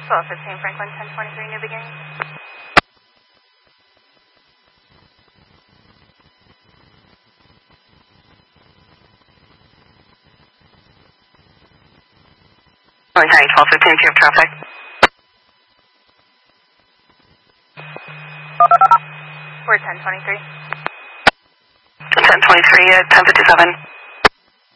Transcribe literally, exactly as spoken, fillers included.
twelve fifteen Franklin, ten twenty-three, New Beginnings. Sorry, twelve fifteen, if you have traffic. We're ten twenty-three. ten twenty-three at ten fifty-seven.